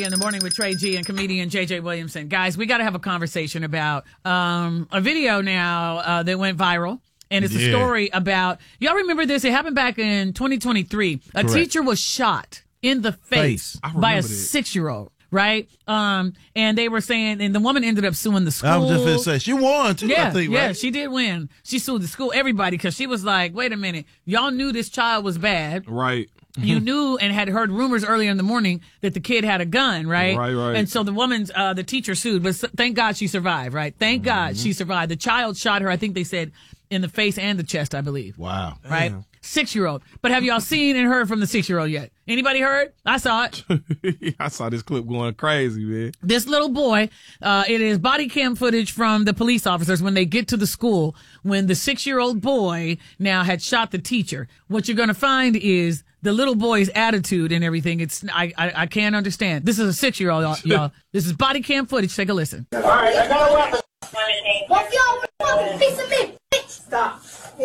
In the morning with Trey G and comedian JJ Williamson. Guys, we got to have a conversation about a video now that went viral. And it's a story about, y'all remember this? It happened back in 2023. A teacher was shot in the face by a 6-year-old. Right? And they were saying, and the woman ended up suing the school. I was just going to say, she won too, I think, right? Yeah, she did win. She sued the school, everybody, because she was like, wait a minute, y'all knew this child was bad. Right. You knew and had heard rumors earlier in the morning that the kid had a gun, right? Right. And so the woman's, the teacher sued, but thank God she survived, right? Thank God she survived. The child shot her, I think they said, in the face and the chest, I believe. Wow. Right? Damn. 6-year-old. But have y'all seen and heard from the 6-year-old yet? Anybody heard? I saw it. I saw this clip going crazy, man. This little boy, it is body cam footage from the police officers when they get to the school when the 6-year-old boy now had shot the teacher. What you're going to find is the little boy's attitude and everything. It's I can't understand. This is a 6-year-old, y'all. This is body cam footage. Take a listen. All right, I got a weapon. What's your fucking piece of meat? Stop.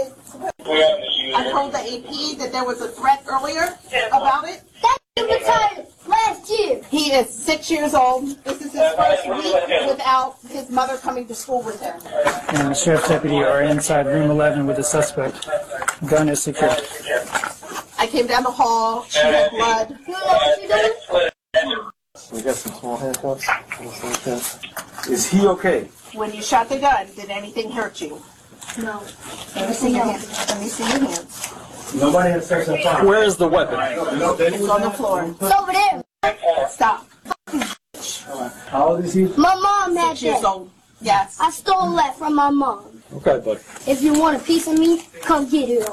I told the AP that there was a threat earlier about it. That retired last year. He is 6 years old. This is his first week without his mother coming to school with him. And the sheriff's deputy are inside room 11 with the suspect. Gun is secure. I came down the hall. She had blood. You know what she did? We got some small handcuffs. Is he okay? When you shot the gun, did anything hurt you? No. Let me see your hands. Let me see your hands. Nobody has sex in front. Where is the weapon? It's on the floor. It's over there. Stop. How old is he? My mom had 6 years that. old. Yes. I stole that from my mom. Okay, bud. If you want a piece of me, come get it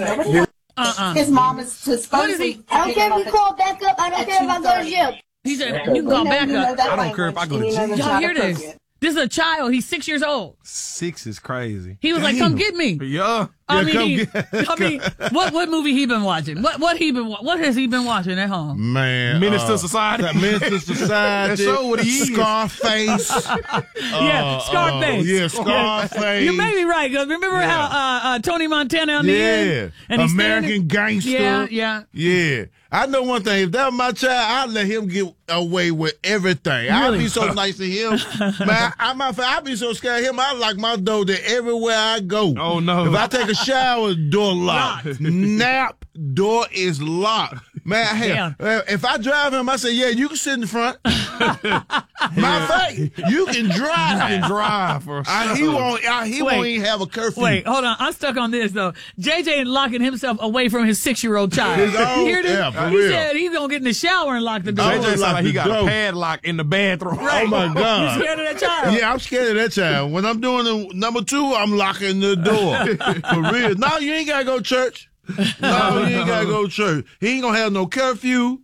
on. His mom is supposedly. I don't care if you call back up. I don't care if I go to jail. He said, you can call back up. I don't care if I go to jail. Y'all hear this? This is a child. He's 6 years old. 6 is crazy. He was like, come get me. Yeah. I mean, what movie he been watching? What has he been watching at home? Man, Menace to Society. Menace to Society. That show what he is. Scarface. Scarface. Yeah, Scarface. You may be right. Cause remember how Tony Montana on the end? And American Gangster. Yeah. I know one thing. If that was my child, I'd let him get away with everything. I'd be so nice to him. Man, I'd be so scared of him. I lock my door there everywhere I go. Oh, no. If I take a shower, door locked. Nap, door is locked. Man, hell, if I drive him, I say, yeah, you can sit in the front. Matter of fact, you can drive. You can drive for sure. He won't even have a curfew. Wait, hold on. I'm stuck on this, though. JJ locking himself away from his 6-year-old child. You hear this? Yeah, for he real. said he's going to get in the shower and lock the door. JJ sound like he got door. a padlock in the bathroom. Right. Oh, my God. You scared of that child? Yeah, I'm scared of that child. When I'm doing the number 2, I'm locking the door. For real. No, you ain't got to go to church. No, you ain't got to go to church. He ain't going to have no curfew.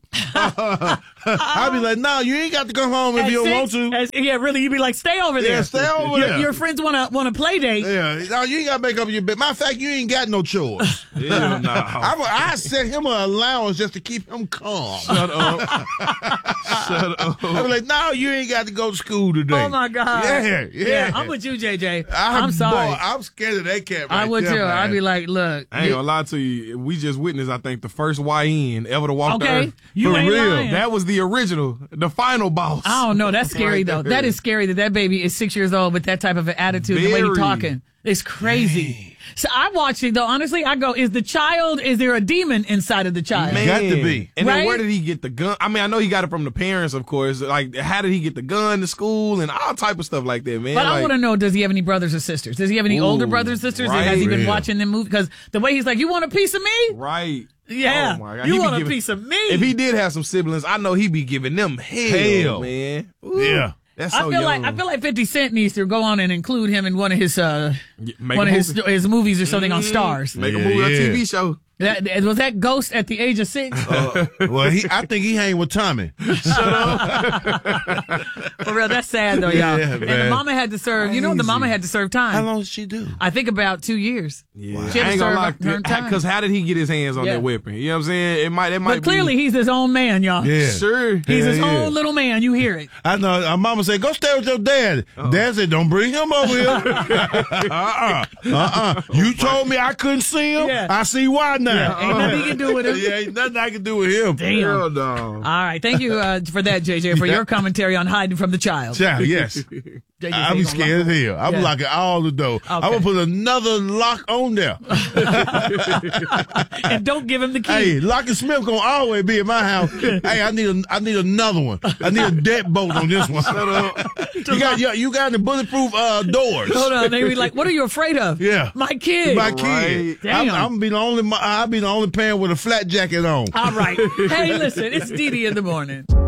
I'll be like, no, you ain't got to come home if you don't want to. Yeah, really, you'd be like, stay over there. Yeah, stay over there. Your friends want to play date. Yeah, no, you ain't got to make up your bed. Matter of fact, you ain't got no chores. Yeah, no. I set him an allowance just to keep him calm. Shut up. Shut up. I be like, no, you ain't got to go to school today. Oh, my God. Yeah. I'm with you, JJ. I'm sorry. Boy, I'm scared of that cat right I would there, too. man. I'd be like, look. I ain't gonna lie to you. We just witnessed, I think, the first YN ever to walk the earth. You For ain't real. lying. That was the original, the final boss. I don't know. That's scary, Right though. there. That is scary that baby is 6 years old with that type of an attitude, the way he's Very. talking. It's crazy. Dang. So I watched it, though. Honestly, I go, is there a demon inside of the child? Man. Got to be. And Right? then where did he get the gun? I mean, I know he got it from the parents, of course. Like, how did he get the gun to school and all type of stuff like that, man? But I Like, want to know, does he have any brothers or sisters? Does he have any older brothers and sisters? right. Has he been Yeah. watching them move? Because the way he's like, you want a piece of me? Right. Yeah. Oh my God. You He be want a giving- piece of me? If he did have some siblings, I know he'd be giving them hell. Man. Ooh. Yeah. That's I so feel young. like 50 Cent needs to go on and include him in one of his Make one a of his movie. his movies or something on Stars. Make a movie or Yeah. TV show. Was that Ghost at the age of 6? Well, I think he hang with Tommy. For real, that's That's sad though, y'all. Yeah, and the man. mama had to serve. You know, the mama had to serve time. How long did she do? I think about 2 years. Yeah. She had I to ain't gonna serve her time. because how did he get his hands on Yeah. that weapon? You know what I'm saying? It might But clearly, be, he's his own man, y'all. Yeah. sure. He's his Yeah, yeah. own little man. You hear it. I know. Our mama said, "Go stay with your dad." Dad said, "Don't bring him over here." You told me I couldn't see him. Yeah. I see why now. Ain't nothing you can do with him. Yeah, ain't nothing I can do with him. Damn. Hell no. All right. Thank you for that, JJ, for your commentary on hiding from the child. Child, yes. JJ said I he be gonna scared lock as hell. I'm Yeah. locking all the door. I'm gonna put another lock on there. And don't give him the key. Hey, Lock and Smith gonna always be in my house. Hey, I need another one. I need a deadbolt on this one. You got the bulletproof doors. Hold on. They be like, what are you afraid of? Yeah. My kid. My kid. Damn. I'm gonna be the only. I'll be the only parent with a flat jacket on. All right. Hey, listen, it's Dee Dee in the morning.